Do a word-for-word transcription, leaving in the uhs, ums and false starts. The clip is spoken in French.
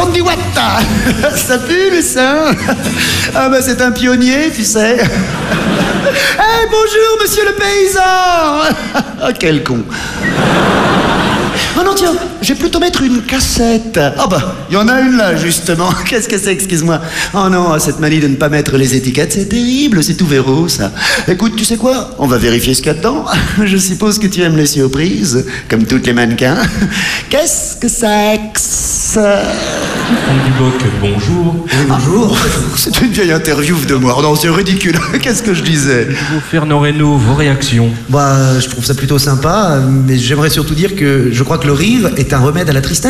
soixante-dix watts. Ça pue, le sein. Ah ben c'est un pionnier, tu sais. Eh, bonjour, monsieur le paysan. Ah, quel con. Oh non, tiens, je vais plutôt mettre une cassette. Ah bah, il y en a une là, justement. Qu'est-ce que c'est, excuse-moi? Oh non, cette manie de ne pas mettre les étiquettes, c'est terrible, c'est tout verrou, ça. Écoute, tu sais quoi? On va vérifier ce qu'il y a dedans. Je suppose que tu aimes les surprises, comme toutes les mannequins. Qu'est-ce que c'est que ça? Franck Dubosc, bonjour. Oui, bonjour. C'est une vieille interview de moi. Non, c'est ridicule. Qu'est-ce que je disais? Vous, Fernand Reynaud, vos réactions? Bah, je trouve ça plutôt sympa, mais j'aimerais surtout dire que je crois que le rire est un remède à la tristesse.